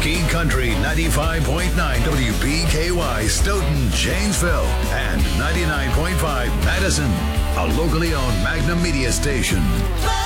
Teen Country 95.9 WBKY Stoughton, Janesville, and 99.5 Madison, a locally owned Magnum media station.